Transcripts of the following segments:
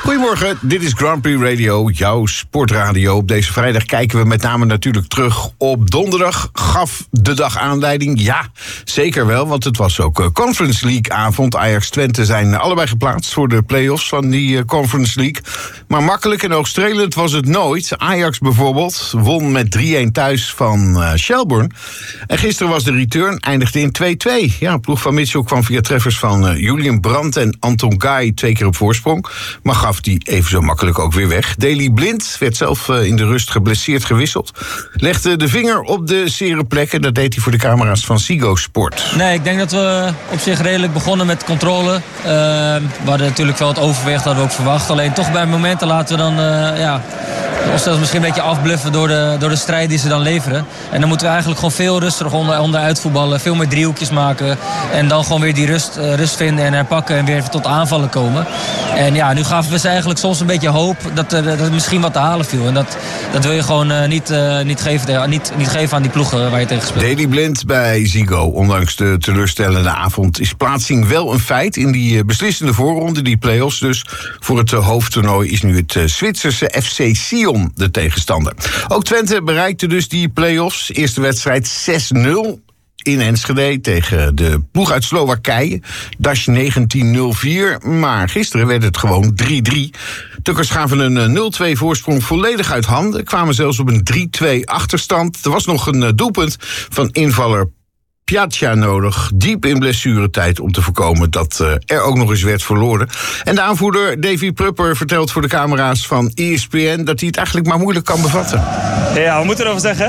Goedemorgen, dit is Grand Prix Radio, jouw sportradio. Op deze vrijdag kijken we met name natuurlijk terug op donderdag. Gaf de dag aanleiding? Ja, zeker wel, want het was ook Conference League-avond. Ajax-Twente zijn allebei geplaatst voor de play-offs van die Conference League. Maar makkelijk en oogstrelend was het nooit. Ajax bijvoorbeeld won met 3-1 thuis van Shelbourne. En gisteren was de return, eindigde in 2-2. Ja, ploeg van Mitchell kwam via treffers van Julian Brandt en Anton Guy 2 keer op voorsprong. Maar gaf die even zo makkelijk ook weer weg. Daley Blind werd zelf in de rust geblesseerd gewisseld. Legde de vinger op de zere plek en dat deed hij voor de camera's van Ziggo Sport. Nee, ik denk dat we op zich redelijk begonnen met controle. We hadden natuurlijk wel het overwicht, hadden we ook verwacht. Alleen toch bij momenten laten we dan onszelf misschien een beetje afbluffen door de strijd die ze dan leveren. En dan moeten we eigenlijk gewoon veel rustiger onderuit voetballen. Veel meer driehoekjes maken. En dan gewoon weer die rust vinden en herpakken en weer tot aanvallen komen. En ja, nu gaven we ze eigenlijk soms een beetje hoop dat er misschien wat te halen viel. En dat wil je gewoon niet geven aan die ploegen waar je tegen speelt. Daley Blind bij Ziggo. Ondanks de teleurstellende avond is plaatsing wel een feit in die beslissende voorronde, die play-offs dus. Voor het hoofdtoernooi is nu het Zwitserse FC Sion de tegenstander. Ook Twente bereikte dus die play-offs. Eerste wedstrijd 6-0. In Enschede tegen de ploeg uit Slowakije. Dash 19-04. Maar gisteren werd het gewoon 3-3. Tukkers gaven een 0-2 voorsprong volledig uit handen. Kwamen zelfs op een 3-2 achterstand. Er was nog een doelpunt van invaller Piazza nodig, diep in blessuretijd, om te voorkomen dat er ook nog eens werd verloren. En de aanvoerder Davy Prupper vertelt voor de camera's van ESPN dat hij het eigenlijk maar moeilijk kan bevatten. Ja, we moeten erover zeggen.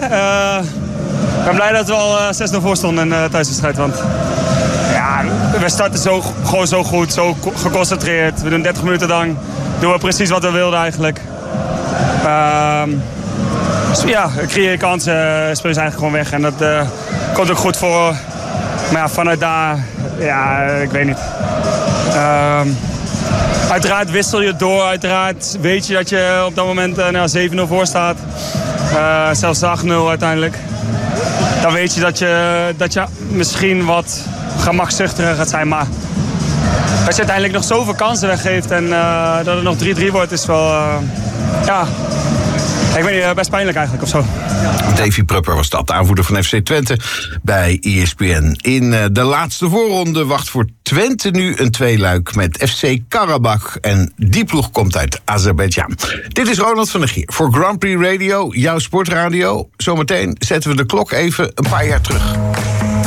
Ik ben blij dat we al 6-0 voor stonden in de thuiswedstrijd. Want ja, we starten gewoon zo goed, zo geconcentreerd. We doen 30 minuten lang. Doen we precies wat we wilden eigenlijk. Dus ja, creëer kansen, speel ze eigenlijk gewoon weg. En dat komt ook goed voor. Maar ja, vanuit daar, ja, ik weet niet. Uiteraard wissel je door. Uiteraard weet je dat je op dat moment 7-0 voor staat. Zelfs 8-0 uiteindelijk. Dan weet je dat je misschien wat gemakzuchtiger gaat zijn. Maar als je uiteindelijk nog zoveel kansen weggeeft en dat het nog 3-3 wordt, is wel, ja, ik weet niet, best pijnlijk eigenlijk of zo. Davy Prupper was dat, aanvoerder van FC Twente bij ESPN. In de laatste voorronde wacht voor Twente nu een tweeluik met FC Karabakh. En die ploeg komt uit Azerbeidzjan. Dit is Ronald van der Gier voor Grand Prix Radio, jouw sportradio. Zometeen zetten we de klok even een paar jaar terug.